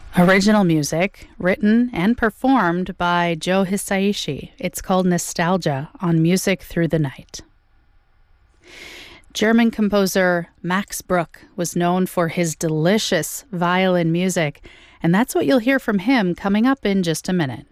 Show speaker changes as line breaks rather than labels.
Original music, written and performed by Joe Hisaishi. It's called Nostalgia on Music Through the Night. German composer Max Bruch was known for his delicious violin music, and that's what you'll hear from him coming up in just a minute.